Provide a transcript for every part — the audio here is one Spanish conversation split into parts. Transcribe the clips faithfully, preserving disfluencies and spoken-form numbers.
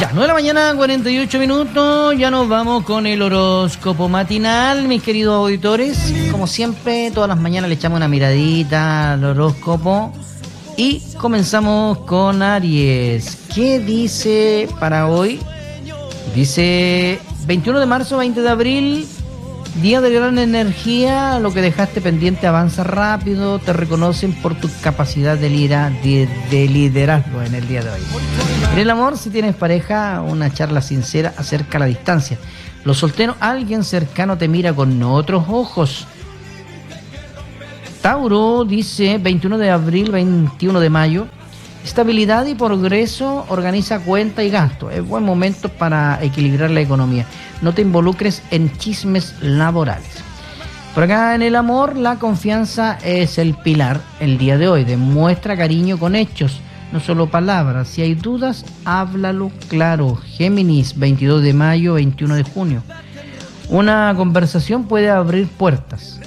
Ya, nueve de la mañana, cuarenta y ocho minutos, ya nos vamos con el horóscopo matinal, mis queridos auditores. Como siempre, todas las mañanas le echamos una miradita al horóscopo y comenzamos con Aries. ¿Qué dice para hoy? Dice veintiuno de marzo, veinte de abril, día de gran energía, lo que dejaste pendiente avanza rápido, te reconocen por tu capacidad de, lidera, de, de liderazgo en el día de hoy. En el amor, si tienes pareja, una charla sincera acerca la distancia. Los solteros, alguien cercano te mira con otros ojos. Tauro dice veintiuno de abril, veintiuno de mayo, estabilidad y progreso, organiza cuenta y gasto. Es buen momento para equilibrar la economía. No te involucres en chismes laborales. Por acá en el amor, la confianza es el pilar el día de hoy. Demuestra cariño con hechos, no solo palabras. Si hay dudas, háblalo claro. Géminis, veintidós de mayo, veintiuno de junio. Una conversación puede abrir puertas.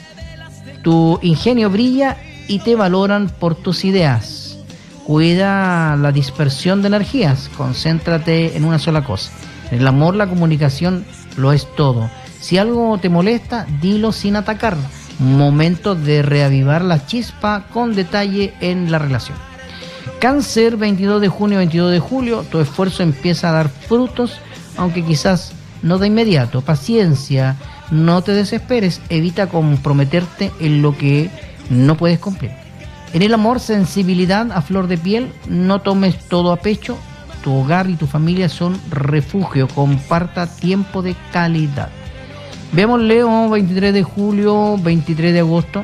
Tu ingenio brilla y te valoran por tus ideas. Cuida la dispersión de energías. Concéntrate en una sola cosa. En el amor, la comunicación lo es todo. Si algo te molesta, dilo sin atacar. Momento de reavivar la chispa con detalle en la relación. Cáncer, veintidós de junio, veintidós de julio, tu esfuerzo empieza a dar frutos, aunque quizás no de inmediato. Paciencia, no te desesperes, evita comprometerte en lo que no puedes cumplir. En el amor, sensibilidad a flor de piel, no tomes todo a pecho. Tu hogar y tu familia son refugio, comparta tiempo de calidad. Veamos Leo, veintitrés de julio, veintitrés de agosto.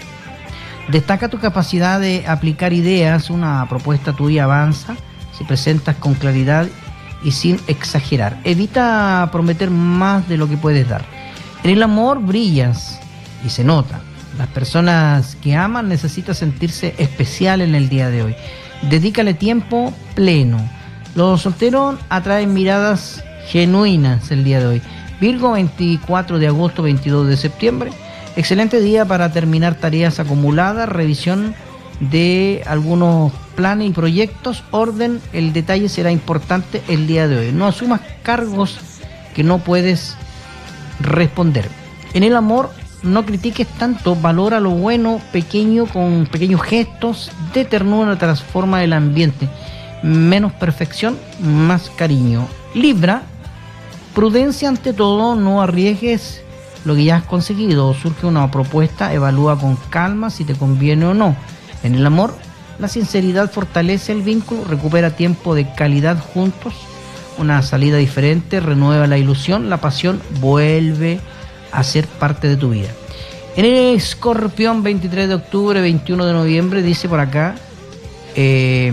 Destaca tu capacidad de aplicar ideas, una propuesta tuya avanza, si presentas con claridad y sin exagerar. Evita prometer más de lo que puedes dar. En el amor brillas y se nota. Las personas que aman necesitan sentirse especial en el día de hoy. Dedícale tiempo pleno. Los solteros atraen miradas genuinas el día de hoy. Virgo, veinticuatro de agosto, veintidós de septiembre. Excelente día para terminar tareas acumuladas, revisión de algunos planes y proyectos. Orden, el detalle será importante el día de hoy. No asumas cargos que no puedes responder. En el amor, no critiques tanto, valora lo bueno, pequeño, con pequeños gestos de ternura transforma el ambiente. Menos perfección, más cariño. Libra, prudencia ante todo, no arriesgues lo que ya has conseguido. Surge una propuesta, evalúa con calma si te conviene o no. En el amor, la sinceridad fortalece el vínculo, recupera tiempo de calidad juntos. Una salida diferente renueva la ilusión, la pasión vuelve a ser parte de tu vida. En el Escorpión, veintitrés de octubre, veintiuno de noviembre, dice por acá, eh,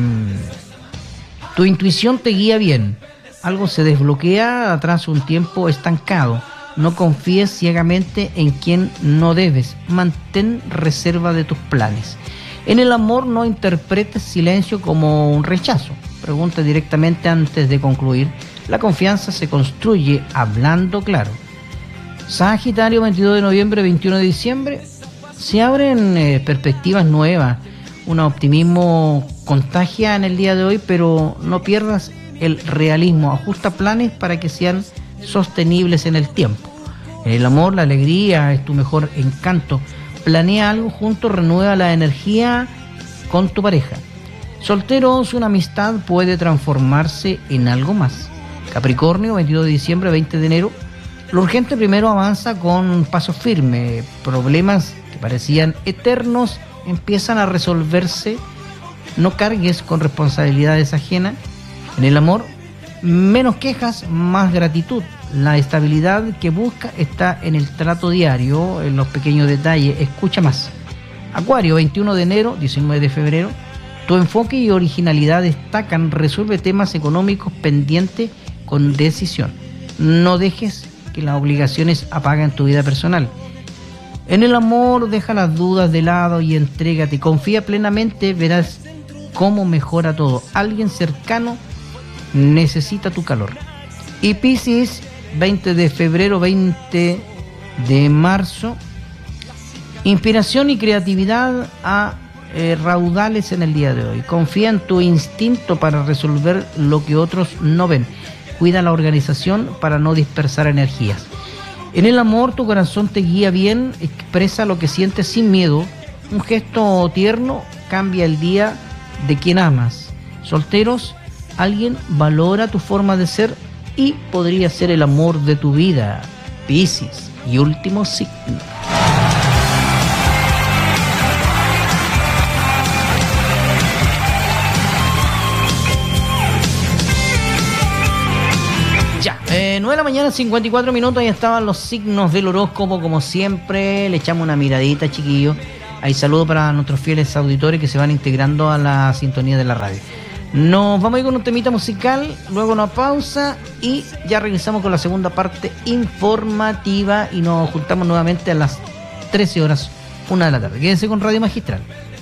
tu intuición te guía bien. Algo se desbloquea tras un tiempo estancado. No confíes ciegamente en quien no debes. Mantén reserva de tus planes. En el amor, no interpretes silencio como un rechazo. Pregunta directamente antes de concluir. La confianza se construye hablando claro. Sagitario, veintidós de noviembre, veintiuno de diciembre. Se abren eh, perspectivas nuevas. Un optimismo contagia en el día de hoy, pero no pierdas el realismo. Ajusta planes para que sean sostenibles en el tiempo. En el amor, la alegría es tu mejor encanto. Planea algo juntos, renueva la energía con tu pareja. Solteros, una amistad puede transformarse en algo más. Capricornio, veintidós de diciembre, veinte de enero. Lo urgente primero avanza con paso firme. Problemas que parecían eternos empiezan a resolverse. No cargues con responsabilidades ajenas. En el amor, menos quejas, más gratitud. La estabilidad que busca está en el trato diario, en los pequeños detalles. Escucha más. Acuario, veintiuno de enero, diecinueve de febrero. Tu enfoque y originalidad destacan. Resuelve temas económicos pendientes con decisión. No dejes que las obligaciones apaguen tu vida personal. En el amor, deja las dudas de lado y entrégate. Confía plenamente, verás cómo mejora todo. Alguien cercano necesita tu calor. Y Piscis, veinte de febrero, veinte de marzo. Inspiración y creatividad a eh, raudales en el día de hoy. Confía en tu instinto para resolver lo que otros no ven. Cuida la organización para no dispersar energías. En el amor, tu corazón te guía bien, expresa lo que sientes sin miedo. Un gesto tierno cambia el día de quien amas. Solteros, alguien valora tu forma de ser y podría ser el amor de tu vida. Piscis, y último signo. Ya, eh, nueve de la mañana, cincuenta y cuatro minutos, ahí estaban los signos del horóscopo, como siempre. Le echamos una miradita, chiquillos. Ahí saludo para nuestros fieles auditores que se van integrando a la sintonía de la radio. Nos vamos a ir con un temita musical, luego una pausa y ya regresamos con la segunda parte informativa y nos juntamos nuevamente a las trece horas, una de la tarde. Quédense con Radio Magistral.